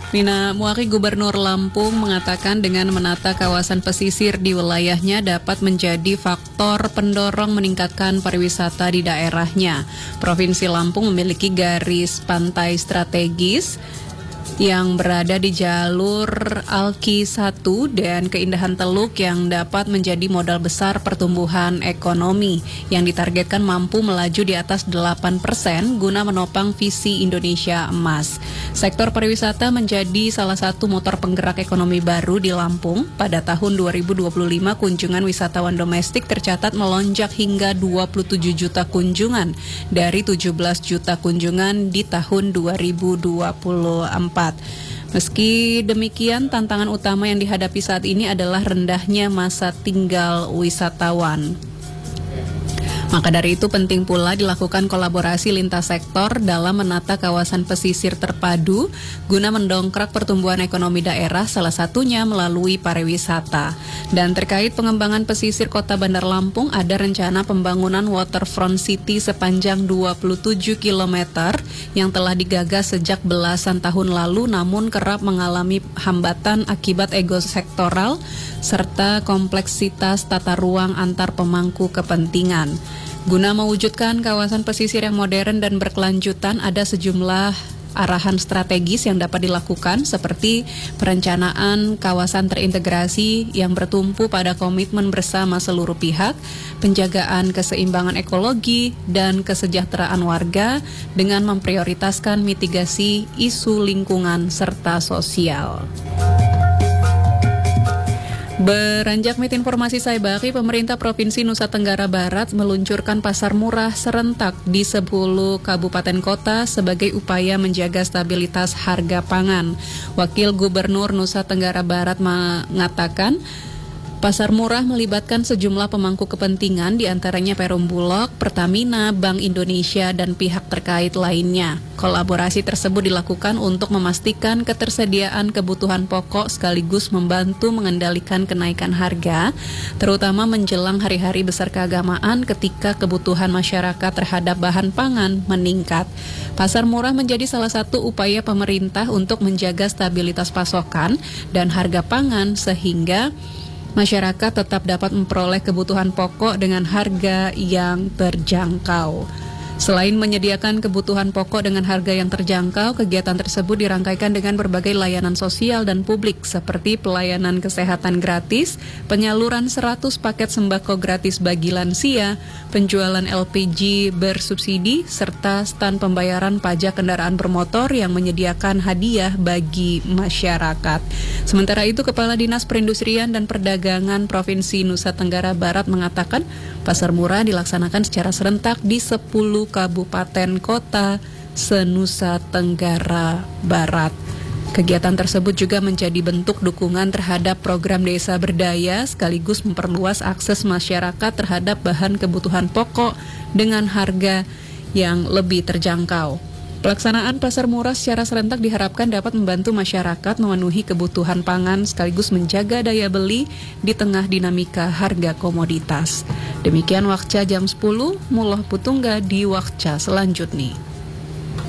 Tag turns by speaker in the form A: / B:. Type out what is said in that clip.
A: Nina Muaki, Gubernur Lampung, mengatakan dengan menata kawasan pesisir di wilayahnya dapat menjadi faktor pendorong meningkatkan pariwisata di daerahnya. Provinsi Lampung memiliki garis pantai strategis yang berada di jalur Alki 1 dan keindahan Teluk yang dapat menjadi modal besar pertumbuhan ekonomi yang ditargetkan mampu melaju di atas 8% guna menopang visi Indonesia Emas. Sektor pariwisata menjadi salah satu motor penggerak ekonomi baru di Lampung. Pada tahun 2025 kunjungan wisatawan domestik tercatat melonjak hingga 27 juta kunjungan dari 17 juta kunjungan di tahun 2024. Meski demikian, tantangan utama yang dihadapi saat ini adalah rendahnya masa tinggal wisatawan. Maka dari itu penting pula dilakukan kolaborasi lintas sektor dalam menata kawasan pesisir terpadu guna mendongkrak pertumbuhan ekonomi daerah, salah satunya melalui pariwisata. Dan terkait pengembangan pesisir Kota Bandar Lampung, ada rencana pembangunan waterfront city sepanjang 27 km yang telah digagas sejak belasan tahun lalu namun kerap mengalami hambatan akibat ego sektoral serta kompleksitas tata ruang antar pemangku kepentingan. Guna mewujudkan kawasan pesisir yang modern dan berkelanjutan, ada sejumlah arahan strategis yang dapat dilakukan seperti perencanaan kawasan terintegrasi yang bertumpu pada komitmen bersama seluruh pihak, penjagaan keseimbangan ekologi dan kesejahteraan warga dengan memprioritaskan mitigasi isu lingkungan serta sosial. Beranjak mit informasi saya Baki, pemerintah Provinsi Nusa Tenggara Barat meluncurkan pasar murah serentak di 10 kabupaten kota sebagai upaya menjaga stabilitas harga pangan. Wakil Gubernur Nusa Tenggara Barat mengatakan, pasar murah melibatkan sejumlah pemangku kepentingan diantaranya Perum Bulog, Pertamina, Bank Indonesia, dan pihak terkait lainnya. Kolaborasi tersebut dilakukan untuk memastikan ketersediaan kebutuhan pokok sekaligus membantu mengendalikan kenaikan harga, terutama menjelang hari-hari besar keagamaan ketika kebutuhan masyarakat terhadap bahan pangan meningkat. Pasar murah menjadi salah satu upaya pemerintah untuk menjaga stabilitas pasokan dan harga pangan sehingga masyarakat tetap dapat memperoleh kebutuhan pokok dengan harga yang terjangkau. Selain menyediakan kebutuhan pokok dengan harga yang terjangkau, kegiatan tersebut dirangkaikan dengan berbagai layanan sosial dan publik seperti pelayanan kesehatan gratis, penyaluran 100 paket sembako gratis bagi lansia, penjualan LPG bersubsidi, serta stand pembayaran pajak kendaraan bermotor yang menyediakan hadiah bagi masyarakat. Sementara itu, Kepala Dinas Perindustrian dan Perdagangan Provinsi Nusa Tenggara Barat mengatakan pasar murah dilaksanakan secara serentak di 10 kabupaten kota se-Nusa Tenggara Barat. Kegiatan tersebut juga menjadi bentuk dukungan terhadap program desa berdaya sekaligus memperluas akses masyarakat terhadap bahan kebutuhan pokok dengan harga yang lebih terjangkau. Pelaksanaan pasar murah secara serentak diharapkan dapat membantu masyarakat memenuhi kebutuhan pangan sekaligus menjaga daya beli di tengah dinamika harga komoditas. Demikian Wakca jam 10, Muloh Putungga di Wakca selanjutnya.